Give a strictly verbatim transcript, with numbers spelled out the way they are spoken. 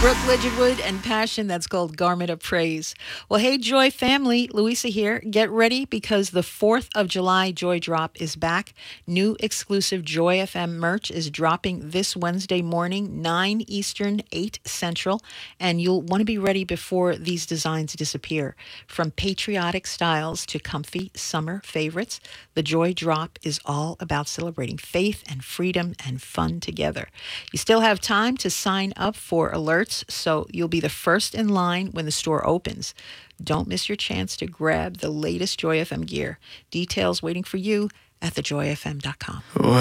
Brooke Lidgerwood and Passion, that's called Garment of Praise. Well, hey, Joy family, Louisa here. Get ready because the fourth of July Joy Drop is back. New exclusive Joy F M merch is dropping this Wednesday morning, nine Eastern, eight Central, and you'll want to be ready before these designs disappear. From patriotic styles to comfy summer favorites, the Joy Drop is all about celebrating faith and freedom and fun together. You still have time to sign up for alerts, so you'll be the first in line when the store opens. Don't miss your chance to grab the latest Joy F M gear. Details waiting for you at the joy f m dot com.